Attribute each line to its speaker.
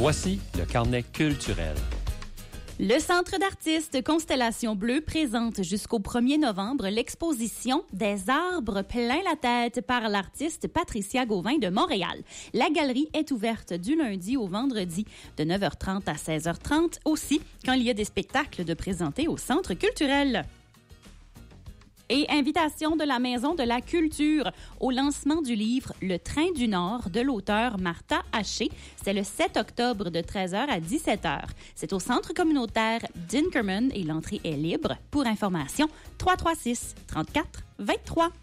Speaker 1: Voici le carnet culturel.
Speaker 2: Le Centre d'artistes Constellation Bleue présente jusqu'au 1er novembre l'exposition Des arbres plein la tête par l'artiste Patricia Gauvin de Montréal. La galerie est ouverte du lundi au vendredi de 9h30 à 16h30 aussi quand il y a des spectacles de présenter au Centre culturel. Et invitation de la Maison de la Culture au lancement du livre Le Train du Nord de l'auteur Martha Haché. C'est le 7 octobre de 13h à 17h. C'est au centre communautaire d'Inkerman et l'entrée est libre. Pour information, 336 34 23.